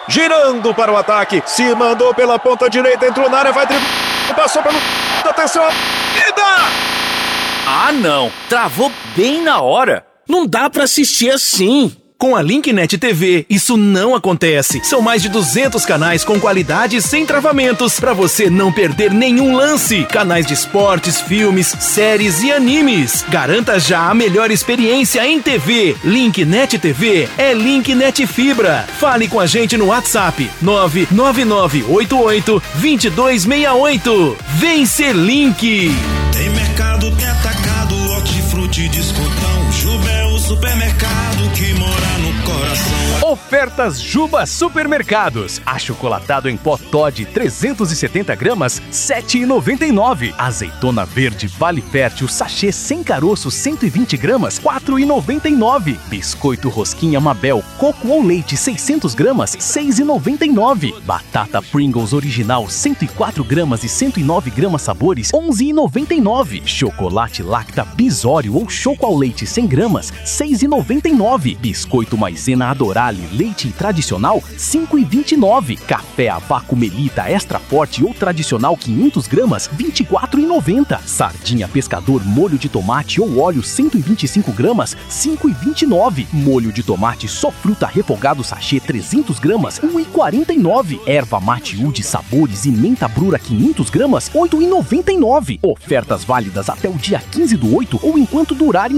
girando para o ataque, se mandou pela ponta direita, entrou na área, vai driblar, passou pelo... Atenção, Ah não, travou bem na hora. Não dá pra assistir assim. Com a LinkNet TV, isso não acontece. São mais de 200 canais com qualidade sem travamentos, para você não perder nenhum lance. Canais de esportes, filmes, séries e animes. Garanta já a melhor experiência em TV. LinkNet TV é LinkNet Fibra. Fale com a gente no WhatsApp 99988-2268. Vem ser Link! Tem mercado, tem atacado, hortifruti, descontão. Juba é o supermercado que mora no coração. Ofertas Juba Supermercados. Achocolatado em pó Toddy 370 gramas, R$ 7,99. Azeitona verde Vale Fértil sachê sem caroço 120 gramas, R$ 4,99. Biscoito Rosquinha Mabel coco ou leite 600 gramas, R$ 6,99. Batata Pringles original 104 gramas e 109 gramas sabores, R$ 11,99. Chocolate Lacta Bisório ou choco ao leite 100 gramas, R$ 6,99. Biscoito Maizena Adorale leite tradicional, R$ 5,29. Café a vácuo Melita extra forte ou tradicional 500 gramas, R$ 24,90. Sardinha Pescador molho de tomate ou óleo 125 gramas, R$ 5,29. Molho de tomate só fruta refogado sachê 300 gramas, R$ 1,49. Erva mate de sabores e menta brura 500 gramas, R$ 8,99. Ofertas válidas até o dia 15/8 ou enquanto durarem